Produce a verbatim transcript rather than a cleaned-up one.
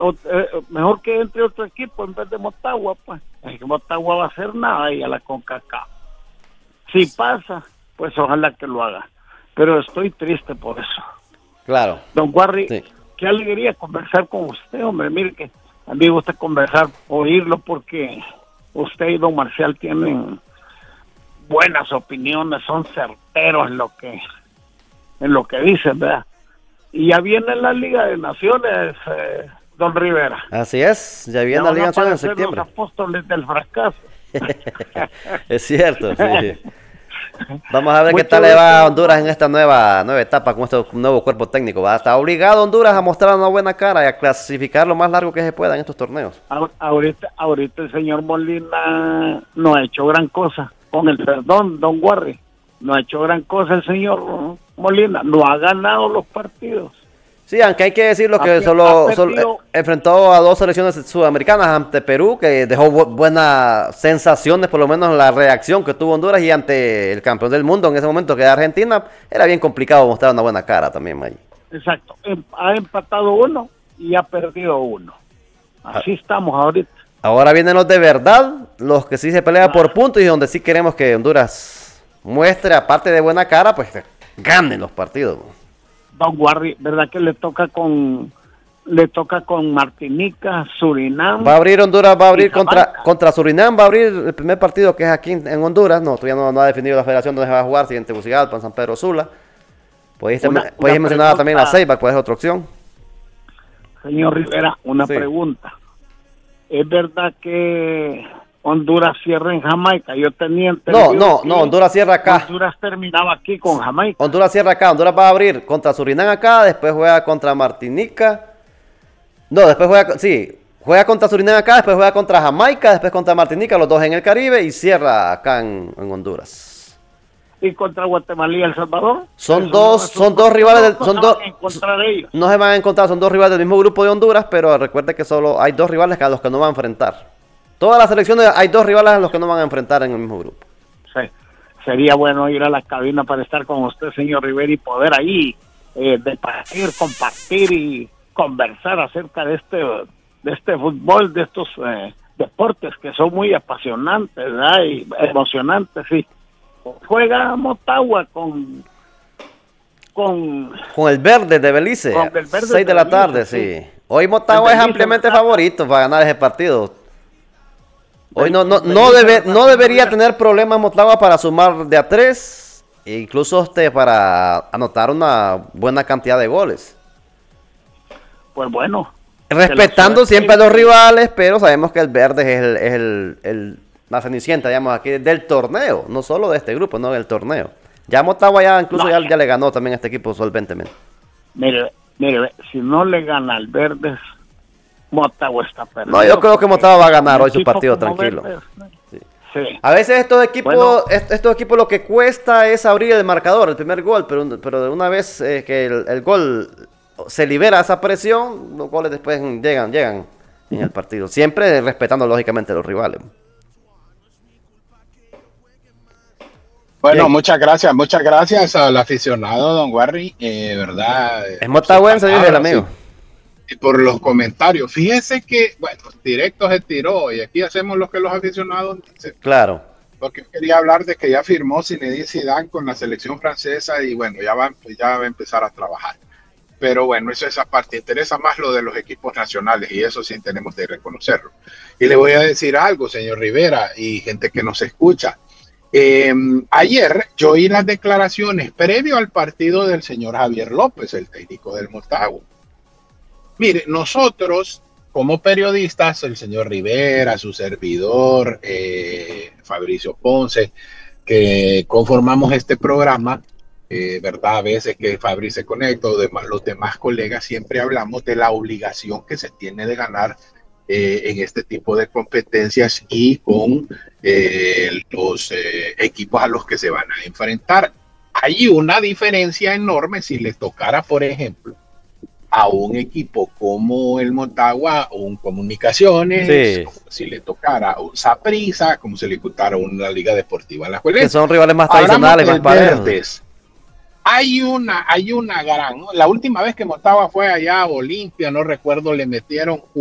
o, eh, mejor que entre otro equipo en vez de Motagua, pues. Es que Motagua va a hacer nada y a la CONCACAF. Si pasa, pues ojalá que lo haga. Pero estoy triste por eso. Claro. Don Warry, sí. Qué alegría conversar con usted, hombre. Mire que a mí me gusta conversar, oírlo, porque usted y don Marcial tienen buenas opiniones, son certeros en lo que en lo que dicen, ¿verdad? Y ya viene la Liga de Naciones, eh, don Rivera. Así es, ya viene la Liga de Naciones en septiembre. Los apóstoles del fracaso. Es cierto, sí. Vamos a ver Mucho qué tal le va a Honduras en esta nueva nueva etapa con este nuevo cuerpo técnico. Va a estar obligado Honduras a mostrar una buena cara y a clasificar lo más largo que se pueda en estos torneos. Ahorita, ahorita el señor Molina no ha hecho gran cosa. Con el perdón, don Warry, no ha hecho gran cosa el señor Molina. No ha ganado los partidos. Sí, aunque hay que decirlo que ha, solo, ha solo enfrentó a dos selecciones sudamericanas ante Perú, que dejó bu buenas sensaciones, por lo menos la reacción que tuvo Honduras, y ante el campeón del mundo en ese momento, que era Argentina, era bien complicado mostrar una buena cara también ahí. Exacto, ha empatado uno y ha perdido uno. Así ah. estamos ahorita. Ahora vienen los de verdad, los que sí se pelean ah. por puntos y donde sí queremos que Honduras muestre, aparte de buena cara, pues ganen los partidos. Don Warry, ¿verdad que le toca con le toca con Martinica, Surinam? Va a abrir Honduras, va a abrir contra, contra Surinam, va a abrir el primer partido que es aquí en, en Honduras. No, todavía no, no ha definido la federación donde se va a jugar, si en Tegucigalpa, en San Pedro Sula. Podéis mencionar también la Ceiba, cuál es otra opción. Señor Rivera, una sí. pregunta. ¿Es verdad que Honduras cierra en Jamaica? Yo tenía entendido. No, no, no, Honduras cierra acá. Honduras terminaba aquí con Jamaica. Honduras cierra acá. Honduras va a abrir contra Surinam acá, después juega contra Martinica. No, después juega, sí, juega contra Surinam acá, después juega contra Jamaica, después contra Martinica, los dos en el Caribe, y cierra acá en, en Honduras. ¿Y contra Guatemala y El Salvador? Son Eso dos, no, son dos rivales, del, son dos, no se van a encontrar, son dos rivales del mismo grupo de Honduras, pero recuerde que solo hay dos rivales a los que no van a enfrentar. Todas las selecciones hay dos rivales a los que no van a enfrentar en el mismo grupo. Sí, sería bueno ir a la cabina para estar con usted, señor Rivera, y poder ahí eh, debatir, compartir y conversar acerca de este de este fútbol, de estos eh, deportes que son muy apasionantes, ¿verdad? Y emocionantes, sí. Juega Motagua con con con el Verde de Belice, con el Verde seis de la tarde, sí. sí. Hoy Motagua es ampliamente favorito para ganar ese partido. Hoy no no no debe no debería tener problemas Motagua para sumar de a tres, e incluso este para anotar una buena cantidad de goles. Pues bueno, respetando siempre a los rivales, pero sabemos que el Verde es el, es el, el la cenicienta, digamos, aquí del torneo, no solo de este grupo, no del torneo. Ya Motagua ya incluso no, ya, ya le ganó también a este equipo solventemente. Mire, mire, si no le gana al Verde, Motagua está perdido. No, yo creo que Motagua va a ganar hoy su partido tranquilo. Sí. Sí. A veces estos equipos, bueno, estos equipos lo que cuesta es abrir el marcador, el primer gol, pero, pero de una vez eh, que el, el gol se libera esa presión, los goles después llegan, llegan en el partido. Siempre respetando lógicamente a los rivales. Bueno, Bien. muchas gracias, muchas gracias al aficionado Don Warry, eh, verdad. Es motahuense, dice el amigo. Y por los comentarios. Fíjese que, bueno, directo se tiró y aquí hacemos lo que los aficionados dicen. Claro. Porque quería hablar de que ya firmó Zinedine Zidane con la selección francesa y bueno, ya va, ya va a empezar a trabajar. Pero bueno, eso es esa parte. Interesa más lo de los equipos nacionales y eso sí tenemos de reconocerlo. Y le voy a decir algo, señor Rivera y gente que nos escucha. Eh, ayer yo oí las declaraciones previo al partido del señor Javier López, el técnico del Motagua. Mire, nosotros como periodistas, el señor Rivera, su servidor, eh, Fabricio Ponce, que conformamos este programa, eh, verdad, a veces que Fabri se conecta, o demás, los demás colegas, siempre hablamos de la obligación que se tiene de ganar Eh, en este tipo de competencias y con eh, los eh, equipos a los que se van a enfrentar. Hay una diferencia enorme si le tocara, por ejemplo, a un equipo como el Motagua o un Comunicaciones, sí. como si le tocara a un Saprissa, como si le tocara a una Liga Deportiva La Juelense. Que son rivales más tradicionales, más parejos. Hay una, hay una gran, ¿no? La última vez que Motagua fue allá a Olimpia, no recuerdo, le metieron